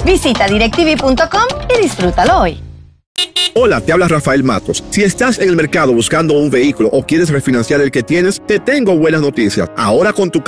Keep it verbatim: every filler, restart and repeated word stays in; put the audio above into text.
Visita directv punto com y disfrútalo hoy. Hola, te habla Rafael Matos. Si estás en el mercado buscando un vehículo o quieres refinanciar el que tienes, te tengo buenas noticias. Ahora con tu